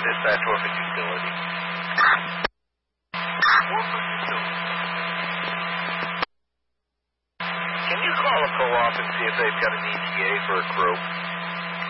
dispatch for utility. Can you call a co-op and see if they've got an ETA for a crew?